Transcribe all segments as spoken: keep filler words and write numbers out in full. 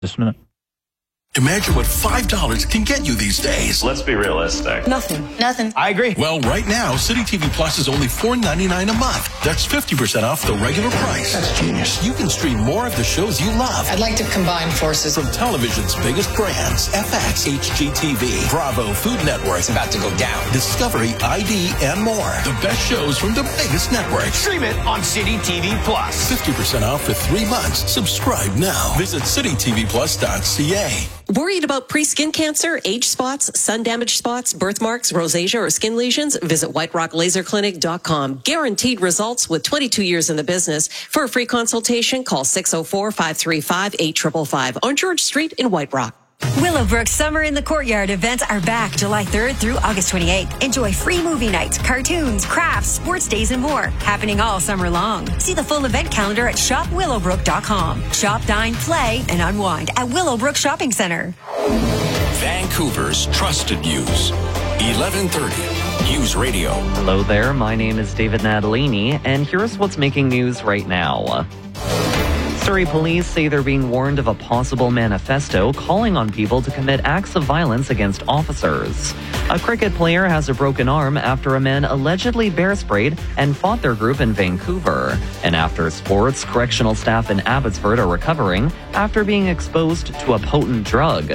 Just a minute. Imagine what five dollars can get you these days. Let's be realistic. Nothing. Nothing. I agree. Well, right now, City T V Plus is only four ninety-nine a month. That's fifty percent off the regular price. That's genius. You can stream more of the shows you love. I'd like to combine forces. From television's biggest brands, F X, H G T V, Bravo, Food Network. It's about to go down. Discovery, I D, and more. The best shows from the biggest networks. Stream it on City T V Plus. fifty percent off for three months. Subscribe now. Visit city t v plus dot c a. Worried about pre-skin cancer, age spots, sun damage spots, birthmarks, rosacea, or skin lesions? Visit white rock laser clinic dot com. Guaranteed results with twenty-two years in the business. For a free consultation, call six oh four, five three five, eight five five on George Street in White Rock. Willowbrook Summer in the Courtyard events are back July third through August twenty-eighth. Enjoy free movie nights, cartoons, crafts, sports days, and more. Happening all summer long. See the full event calendar at shop willowbrook dot com. Shop, dine, play, and unwind at Willowbrook Shopping Center. Vancouver's trusted news. eleven thirty News Radio. Hello there, my name is David Natalini, and here's what's making news right now. Surrey police say they're being warned of a possible manifesto calling on people to commit acts of violence against officers. A cricket player has a broken arm after a man allegedly bear sprayed and fought their group in Vancouver. And after sports, correctional staff in Abbotsford are recovering after being exposed to a potent drug.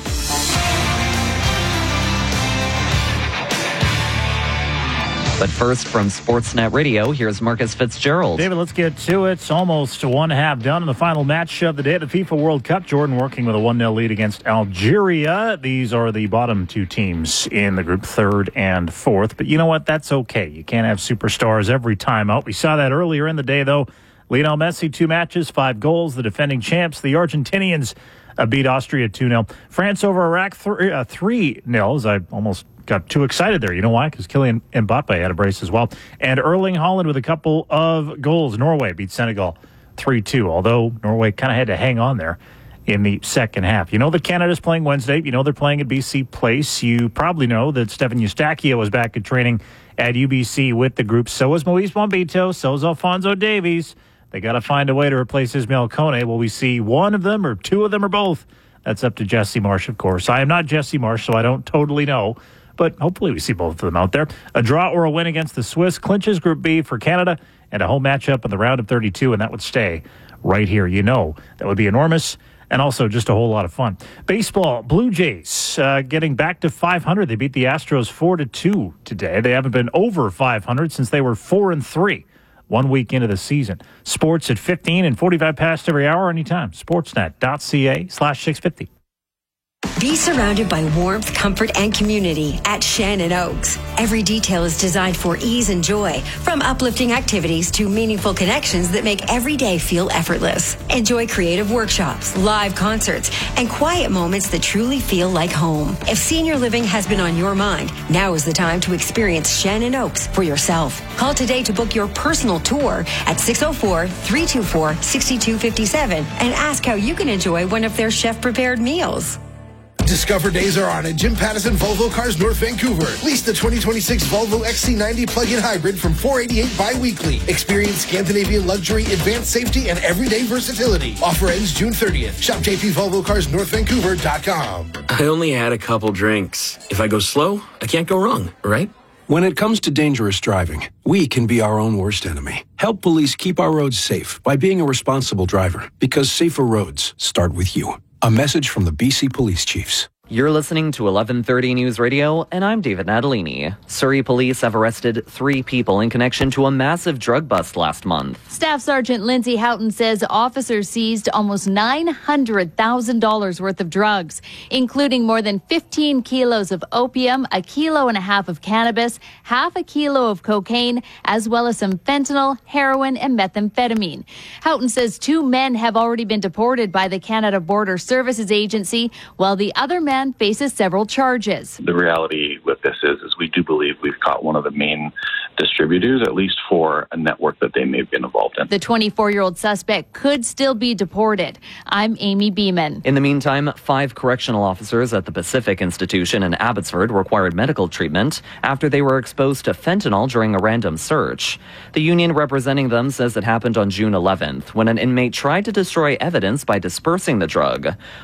But first, from Sportsnet Radio, here's Marcus Fitzgerald. David, let's get to it. Almost one half done in the final match of the day at the FIFA World Cup. Jordan working with a one nil lead against Algeria. These are the bottom two teams in the group, third and fourth. But you know what? That's okay. You can't have superstars every time out. We saw that earlier in the day, though. Lionel Messi, two matches, five goals. The defending champs, the Argentinians, uh, beat Austria two nil. France over Iraq three nil. I almost got too excited there. You know why? Because Kylian Mbappe had a brace as well. And Erling Haaland with a couple of goals. Norway beat Senegal three two, although Norway kind of had to hang on there in the second half. You know that Canada's playing Wednesday. You know they're playing at B C Place. You probably know that Stefan Eustachio was back at training at U B C with the group. So is Moise Bombito. So is Alphonso Davies. They got to find a way to replace Ismail Kone. Will we see one of them or two of them or both? That's up to Jesse Marsh, of course. I am not Jesse Marsh, so I don't totally know. But hopefully we see both of them out there. A draw or a win against the Swiss clinches Group B for Canada and a home matchup in the round of thirty-two, and that would stay right here. You know, that would be enormous and also just a whole lot of fun. Baseball, Blue Jays uh, getting back to five hundred. They beat the Astros four to two today. They haven't been over five hundred since they were four and three one week into the season. Sports at fifteen and forty-five past every hour anytime. Sportsnet.ca slash 650. Be surrounded by warmth, comfort, and community at Shannon Oaks. Every detail is designed for ease and joy, from uplifting activities to meaningful connections that make every day feel effortless. Enjoy creative workshops, live concerts, and quiet moments that truly feel like home. If senior living has been on your mind, now is the time to experience Shannon Oaks for yourself. Call today to book your personal tour at six oh four, three two four, six two five seven and ask how you can enjoy one of their chef-prepared meals. Discover days are on at Jim Pattison Volvo Cars North Vancouver. Lease the twenty twenty-six Volvo X C ninety plug-in hybrid from four eighty-eight bi-weekly. Experience Scandinavian luxury, advanced safety, and everyday versatility. Offer ends June thirtieth. Shop J P Volvo Cars North Vancouver dot com. I only had a couple drinks. If I go slow, I can't go wrong, right? When it comes to dangerous driving, we can be our own worst enemy. Help police keep our roads safe by being a responsible driver, because safer roads start with you. A message from the B C Police Chiefs. You're listening to eleven thirty News Radio, and I'm David Natalini. Surrey police have arrested three people in connection to a massive drug bust last month. Staff Sergeant Lindsay Houghton says officers seized almost nine hundred thousand dollars worth of drugs, including more than fifteen kilos of opium, a kilo and a half of cannabis, half a kilo of cocaine, as well as some fentanyl, heroin, and methamphetamine. Houghton says two men have already been deported by the Canada Border Services Agency, while the other man faces several charges. The reality with this is, is we do believe we've caught one of the main distributors, at least for a network that they may have been involved in. The twenty-four-year-old suspect could still be deported. I'm Amy Beeman. In the meantime, five correctional officers at the Pacific Institution in Abbotsford required medical treatment after they were exposed to fentanyl during a random search. The union representing them says it happened on June eleventh when an inmate tried to destroy evidence by dispersing the drug.